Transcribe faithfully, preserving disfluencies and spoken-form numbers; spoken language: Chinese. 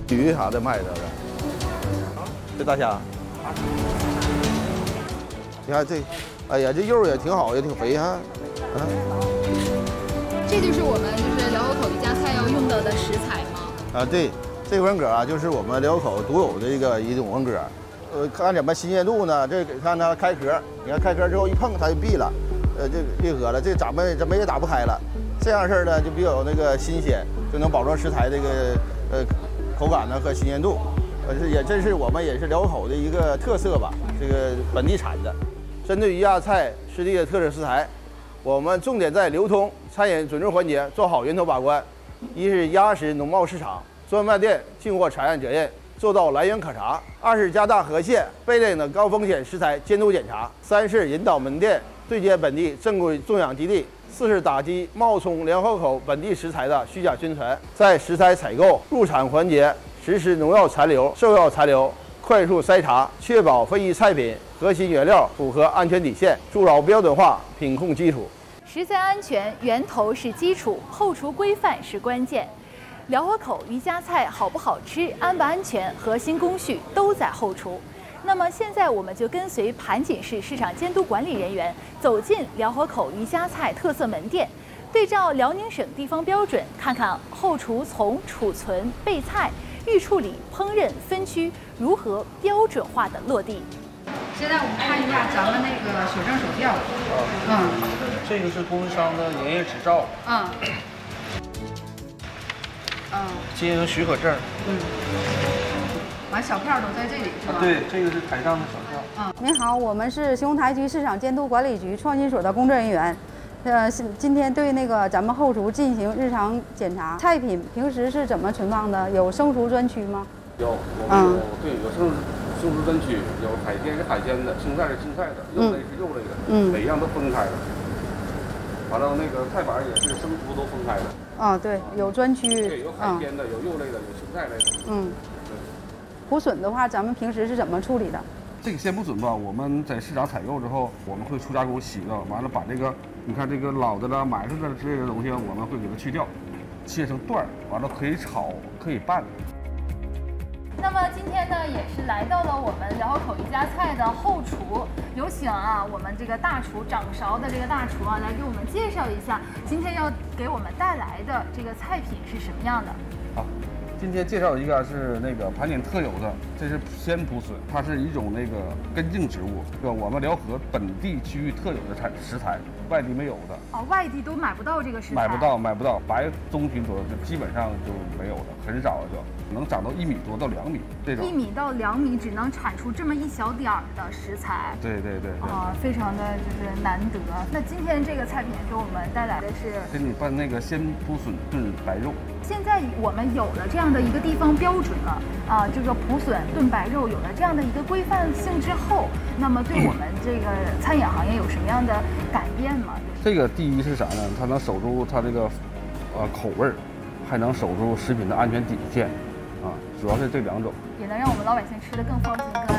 鱼啥的卖的。这大虾，你看这，哎呀，这肉也挺好，也挺肥哈。啊， 这就是我们就是辽河口一家菜要用到的食材吗？ 啊，对，这个文蛤啊，就是我们辽口独有的一个一种文蛤。呃，看怎么新鲜度呢？这看它开壳，你看开壳之后一碰它就闭了，呃，这闭合了，这咱们怎么也打不开了。这样式儿呢就比较那个新鲜，就能保证食材这个呃口感呢和新鲜度。呃，这也真是我们也是辽口的一个特色吧，这个本地产的。针对于一家菜湿地的特色食材，我们重点在流通、餐饮准入环节做好源头把关。一是压实农贸市场，专卖店进货查验责任做到来源可查；二是加大河蟹、贝类等高风险食材监督检查；三是引导门店对接本地正规种养基地；四是打击冒充辽河口本地食材的虚假宣传。在食材采购、入产环节实施农药残留、兽药残留快速筛查，确保非遗菜品核心原料符合安全底线，筑牢标准化品控基础。 食材安全源头是基础，后厨规范是关键。辽河口一家菜好不好吃、安不安全，核心工序都在后厨。那么现在我们就跟随盘锦市市场监督管理人员走进辽河口一家菜特色门店，对照辽宁省地方标准，看看后厨从储存、备菜、预处理、烹饪分区如何标准化的落地。 现在我们看一下咱们那个学证手调，嗯， 这个是供应商的营业执照， 嗯，嗯， 经营许可证， 嗯，完小票都在这里是吧？ 啊，对，这个是台上的小票。 嗯， 您好，我们是邢台区市场监督管理局创新所的工作人员。呃，今天对那个咱们后厨进行日常检查，菜品平时是怎么存放的？有生熟专区吗？ 有，我们有，对，有生生熟专区，有海鲜是海鲜的，青菜是青菜的，肉类是肉类的， 嗯， 每样都分开的。完了，那个菜板也是生熟都分开的。 啊，对，有专区。 对，有海鲜的，有肉类的，有青菜类的。 嗯。芦笋的话，咱们平时是怎么处理的？ 这个鲜芦笋吧，我们在市场采购之后，我们会出加工洗了，完了把这个，你看这个老的啦、埋汰的之类的东西，我们会给它去掉，切成段儿，完了可以炒，可以拌。 那么今天呢，也是来到了我们辽河口一家菜的后厨，有请啊我们这个大厨掌勺的这个大厨啊，来给我们介绍一下今天要给我们带来的这个菜品是什么样的。 好。今天介绍一个是那个盘锦特有的，这是鲜蒲笋，它是一种那个根茎植物，这个我们辽河本地区域特有的产食材，外地没有的。 哦，外地都买不到这个食材。 买不到，买不到，白中品左右就基本上就没有了，很少了就，能长到一米多到两米这种。 一米到两米只能产出这么一小点儿的食材。 对对对。 啊、哦，非常的就是难得。那今天这个菜品给我们带来的是给你拌那个鲜蒲笋炖白肉。 现在我们有了这样的一个地方标准了啊，这个蒲笋炖白肉有了这样的一个规范性之后，那么对我们这个餐饮行业有什么样的改变吗？ 这个第一是啥呢？它能守住它这个呃口味儿，还能守住食品的安全底线，啊，主要是这两种， 也能让我们老百姓吃得更放心。更